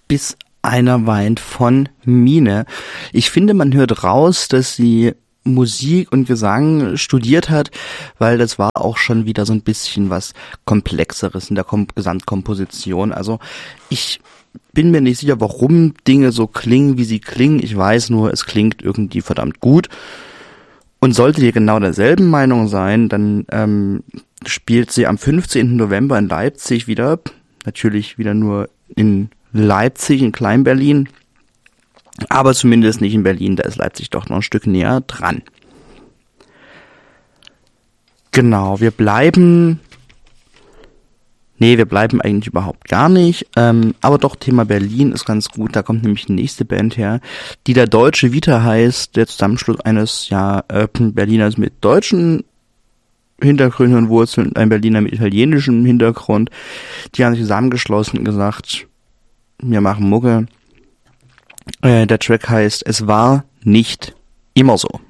Bis einer weint von Mine. Ich finde, man hört raus, dass sie Musik und Gesang studiert hat, weil das war auch schon wieder so ein bisschen was Komplexeres in der Gesamtkomposition. Also ich bin mir nicht sicher, warum Dinge so klingen, wie sie klingen. Ich weiß nur, es klingt irgendwie verdammt gut. Und solltet ihr genau derselben Meinung sein, dann spielt sie am 15. November in Leipzig wieder. Natürlich wieder nur in Leipzig, in Klein-Berlin. Aber zumindest nicht in Berlin, da ist Leipzig doch noch ein Stück näher dran. Genau, wir bleiben eigentlich überhaupt gar nicht. Aber doch, Thema Berlin ist ganz gut. Da kommt nämlich die nächste Band her, die der Deutsche Vita heißt. Der Zusammenschluss eines Berliners mit deutschen Hintergründen und Wurzeln, ein Berliner mit italienischem Hintergrund. Die haben sich zusammengeschlossen und gesagt, wir machen Mucke. Der Track heißt "Es war nicht immer so".